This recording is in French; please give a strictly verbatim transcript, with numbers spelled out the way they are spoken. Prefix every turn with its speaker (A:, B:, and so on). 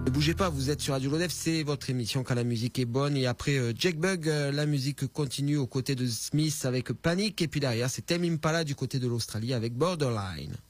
A: Ne bougez pas, vous êtes sur Radio Lodef, c'est votre émission quand la musique est bonne. Et après euh, Jake Bugg, euh, la musique continue aux côtés de Smith avec Panic. Et puis derrière, c'est Tame Impala du côté de l'Australie avec Borderline.